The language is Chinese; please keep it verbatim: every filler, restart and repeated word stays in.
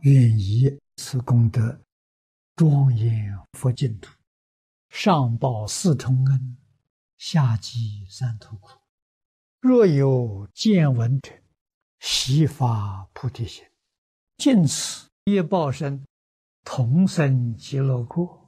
愿以此功德，庄严佛净土，上报四重恩，下济三途苦。若有见闻者，悉发菩提心，尽此业报身，同生极乐国。